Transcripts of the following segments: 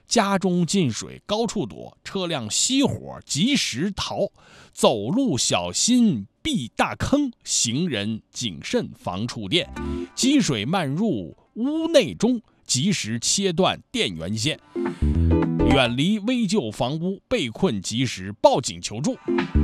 家中进水高处躲，车辆熄火及时逃，走路小心避大坑，行人谨慎防触电，积水漫入屋内中，及时切断电源线，远离危旧房屋，被困及时报警求助。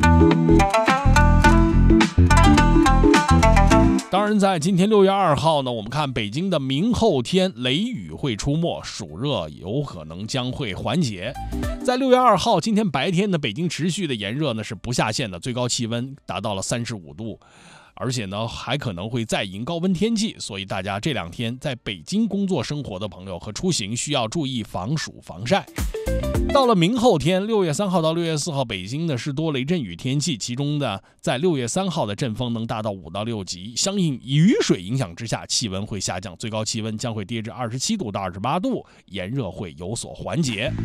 当然，在今天6月2号呢，我们看北京的明后天雷雨会出没，暑热有可能将会缓解。在6月2号今天白天呢，北京持续的炎热呢是不下线的，最高气温达到了35度。而且呢，还可能会再迎高温天气，所以大家这2天在北京工作生活的朋友和出行需要注意防暑防晒。到了明后天6月3号到6月4号，北京呢是多雷阵雨天气，其中呢在6月3号的阵风能达到5到6级，相应雨水影响之下，气温会下降，最高气温将会跌至27度到28度，炎热会有所缓解。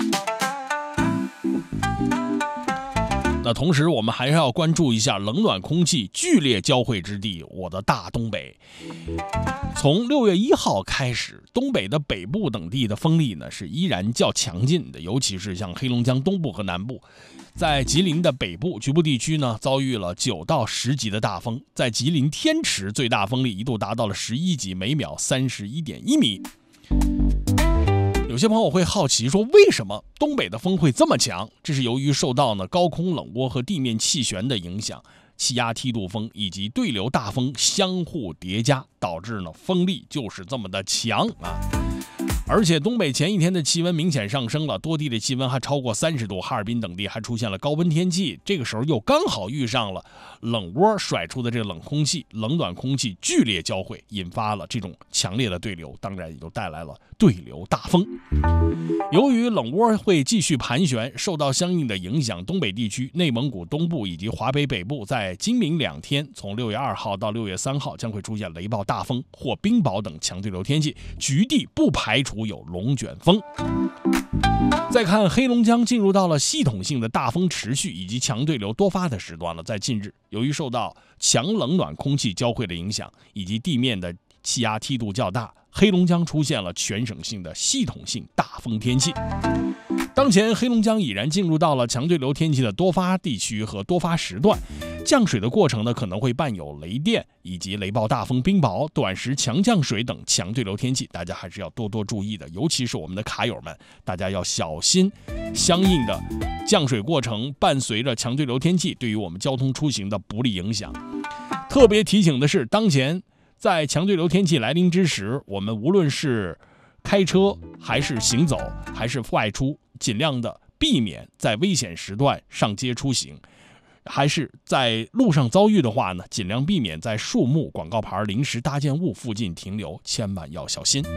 那同时我们还是要关注一下冷暖空气剧烈交汇之地，我的大东北。从6月1号开始，东北的北部等地的风力呢是依然较强劲的，尤其是像黑龙江东部和南部。在吉林的北部局部地区呢遭遇了9到10级的大风，在吉林天池最大风力一度达到了11级，每秒31.1米。有些朋友会好奇说，为什么东北的风会这么强？这是由于受到呢高空冷涡和地面气旋的影响，气压梯度风以及对流大风相互叠加，导致呢风力就是这么的强啊。而且东北前一天的气温明显上升了，多地的气温还超过30度，哈尔滨等地还出现了高温天气。这个时候又刚好遇上了冷涡甩出的这个冷空气，冷暖空气剧烈交汇，引发了这种强烈的对流，当然也就带来了对流大风。由于冷涡会继续盘旋，受到相应的影响，东北地区、内蒙古东部以及华北北部在今明2天，从6月2号到6月3号将会出现雷暴大风或冰雹等强对流天气，局地不排除有龙卷风。再看黑龙江进入到了系统性的大风持续以及强对流多发的时段了。在近日，由于受到强冷暖空气交汇的影响，以及地面的气压梯度较大，黑龙江出现了全省性的系统性大风天气。当前黑龙江已然进入到了强对流天气的多发地区和多发时段，降水的过程呢可能会伴有雷电以及雷暴大风、冰雹、短时强降水等强对流天气，大家还是要多多注意的，尤其是我们的卡友们，大家要小心相应的降水过程伴随着强对流天气对于我们交通出行的不利影响。特别提醒的是，当前在强对流天气来临之时，我们无论是开车还是行走还是外出，尽量的避免在危险时段上街出行，还是在路上遭遇的话呢，尽量避免在树木、广告牌、临时搭建物附近停留，千万要小心。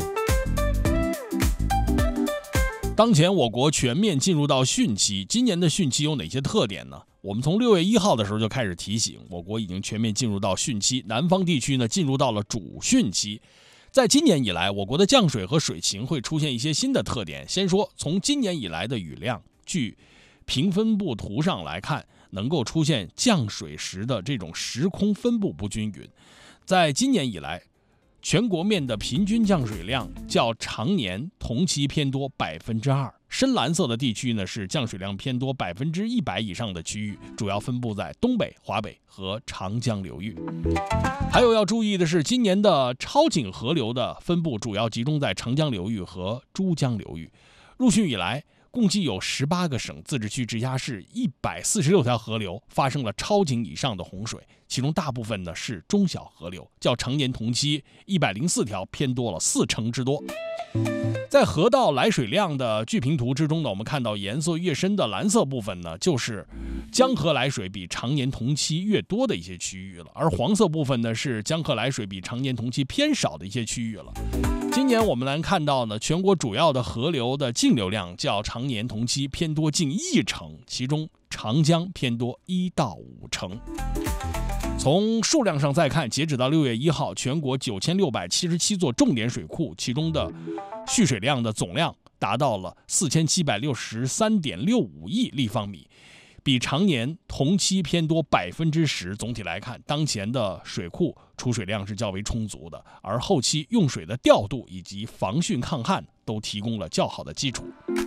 当前我国全面进入到汛期，今年的汛期有哪些特点呢？我们从6月1号的时候就开始提醒，我国已经全面进入到汛期，南方地区呢进入到了主汛期。在今年以来，我国的降水和水情会出现一些新的特点。先说从今年以来的雨量，据评分布图上来看，能够出现降水时的这种时空分布不均匀。在今年以来，全国面的平均降水量较常年同期偏多 2%， 深蓝色的地区呢是降水量偏多 100% 以上的区域，主要分布在东北、华北和长江流域。还有要注意的是，今年的超警河流的分布主要集中在长江流域和珠江流域。入汛以来，共计有18个省、自治区、直辖市146条河流发生了超警以上的洪水，其中大部分呢是中小河流，较常年同期104条偏多了40%之多。在河道来水量的巨评图之中呢，我们看到颜色越深的蓝色部分呢，就是江河来水比常年同期越多的一些区域了，而黄色部分呢是江河来水比常年同期偏少的一些区域了。今年我们来看到呢，全国主要的河流的净流量较常年同期偏多近1成，其中长江偏多1到5成。从数量上再看，截止到6月1号，全国9677座重点水库，其中的蓄水量的总量达到了4763.65亿立方米， 比常年同期偏多10%。总体来看，当前的水库储水量是较为充足的，而后期用水的调度以及防汛抗旱都提供了较好的基础。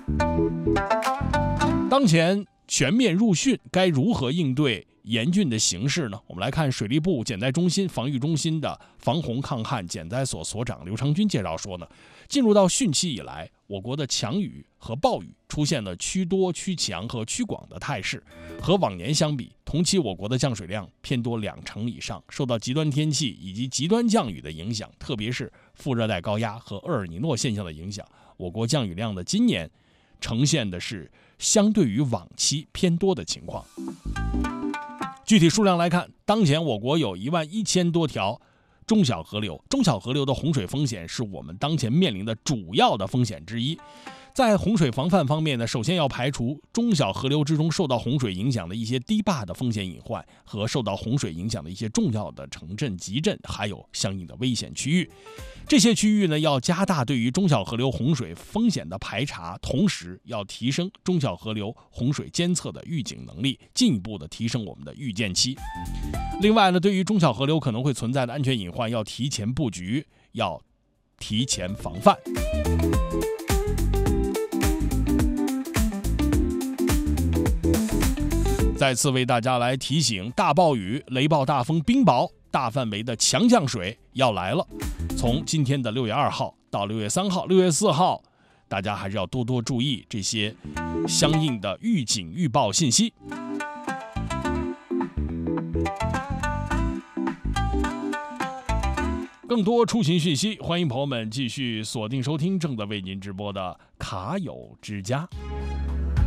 当前全面入汛，该如何应对严峻的形势呢？我们来看水利部减灾中心防御中心的防洪抗旱减灾所所长刘长军介绍说呢，进入到汛期以来，我国的强雨和暴雨出现了趋多、趋强和趋广的态势。和往年相比，同期我国的降水量偏多20%以上，受到极端天气以及极端降雨的影响，特别是副热带高压和厄尔尼诺现象的影响，我国降雨量的今年呈现的是相对于往期偏多的情况。具体数量来看，当前我国有11000多条中小河流，中小河流的洪水风险是我们当前面临的主要的风险之一。在洪水防范方面呢，首先要排除中小河流之中受到洪水影响的一些堤坝的风险隐患和受到洪水影响的一些重要的城镇、集镇，还有相应的危险区域。这些区域呢，要加大对于中小河流洪水风险的排查，同时要提升中小河流洪水监测的预警能力，进一步的提升我们的预见期。另外呢，对于中小河流可能会存在的安全隐患，要提前布局，要提前防范。再次为大家来提醒，大暴雨、雷暴大风、冰雹、大范围的强降水要来了。从今天的6月2号到6月3号、6月4号，大家还是要多多注意这些相应的预警预报信息。更多出行讯息，欢迎朋友们继续锁定收听正在为您直播的卡友之家。